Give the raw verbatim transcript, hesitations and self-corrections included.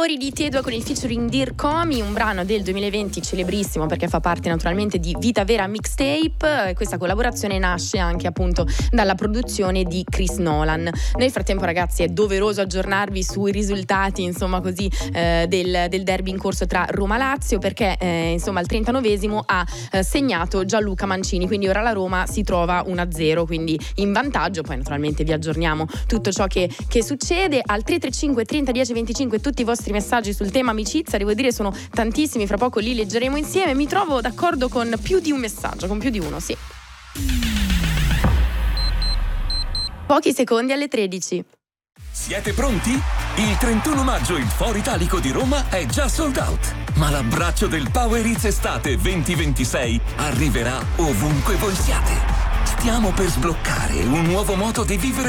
Fuori di te due con il featuring Dear Comi, un brano del duemilaventi celebrissimo perché fa parte naturalmente di Vita Vera Mixtape. Questa collaborazione nasce anche appunto dalla produzione di Chris Nolan. Nel frattempo, ragazzi, è doveroso aggiornarvi sui risultati, insomma così, eh, del, del derby in corso tra Roma-Lazio, perché eh, insomma al trentanovesimo ha eh, segnato Gianluca Mancini, quindi ora la Roma si trova uno a zero, quindi in vantaggio. Poi naturalmente vi aggiorniamo tutto ciò che, che succede al tre tre cinque trenta dieci venticinque. Tutti i vostri messaggi sul tema amicizia, devo dire sono tantissimi, fra poco li leggeremo insieme. Mi trovo d'accordo con più di un messaggio, con più di uno, sì. Pochi secondi alle tredici. Siete pronti? Il trentuno maggio il Foro Italico di Roma è già sold out, ma l'abbraccio del Power Hits Estate venti ventisei arriverà ovunque voi siate. Stiamo per sbloccare un nuovo modo di vivere